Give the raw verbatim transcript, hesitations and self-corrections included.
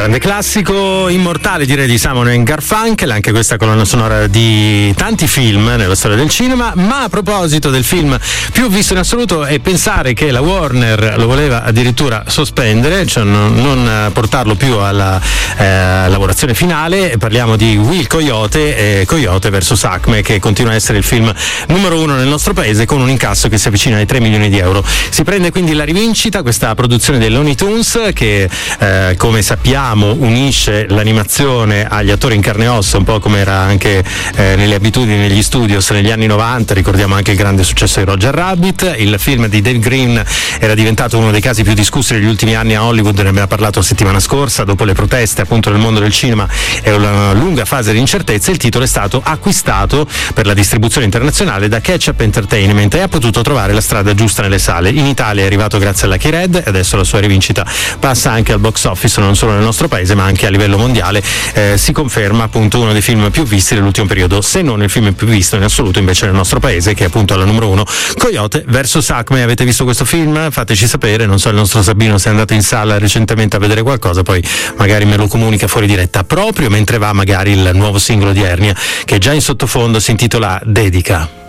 grande classico immortale, direi, di Simon and Garfunkel, anche questa colonna sonora di tanti film nella storia del cinema. Ma a proposito del film più visto in assoluto, e pensare che la Warner lo voleva addirittura sospendere, cioè non, non portarlo più alla eh, lavorazione finale, parliamo di Will Coyote e Coyote versus Acme, che continua a essere il film numero uno nel nostro paese, con un incasso che si avvicina ai tre milioni di euro. Si prende quindi la rivincita questa produzione dei Looney Tunes, che eh, come sappiamo unisce l'animazione agli attori in carne e ossa, un po' come era anche eh, nelle abitudini negli studios negli anni novanta. Ricordiamo anche il grande successo di Roger Rabbit. Il film di Dave Green era diventato uno dei casi più discussi negli ultimi anni a Hollywood, ne abbiamo parlato la settimana scorsa. Dopo le proteste appunto nel mondo del cinema e una lunga fase di incertezza, il titolo è stato acquistato per la distribuzione internazionale da Ketchup Entertainment e ha potuto trovare la strada giusta nelle sale. In Italia è arrivato grazie alla Key Red e adesso la sua rivincita passa anche al box office, non solo nel nostro paese ma anche a livello mondiale. Eh, si conferma appunto uno dei film più visti dell'ultimo periodo, se non il film più visto in assoluto invece nel nostro paese, che è appunto alla numero uno, Coyote versus Acme. Avete visto questo film? Fateci sapere. Non so il nostro Sabino se è andato in sala recentemente a vedere qualcosa, poi magari me lo comunica fuori diretta, proprio mentre va magari il nuovo singolo di Ernia che già in sottofondo si intitola Dedica.